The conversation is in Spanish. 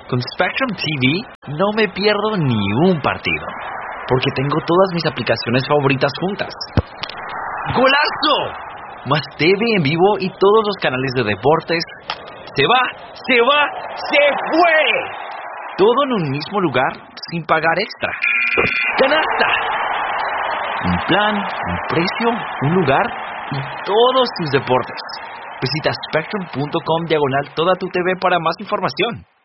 Con Spectrum TV no me pierdo ni un partido, porque tengo todas mis aplicaciones favoritas juntas. ¡Golazo! Más TV en vivo y todos los canales de deportes. ¡Se fue! Todo en un mismo lugar sin pagar extra. ¡Canasta! Un plan, un precio, un lugar y todos tus deportes. Visita spectrum.com/toda tu TV para más información.